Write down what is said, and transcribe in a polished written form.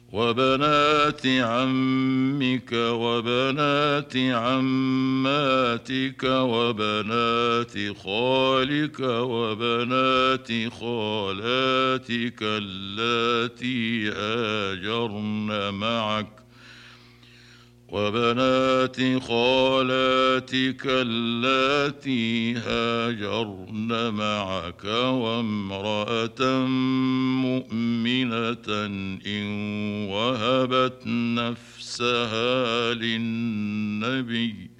وبنات عمك وبنات عماتك وبنات خالك وبنات خالاتك اللاتي هاجرن معك وبنات خالاتك اللاتي هاجرن معك وامرأة مؤمنة إن وهبت نفسها للنبي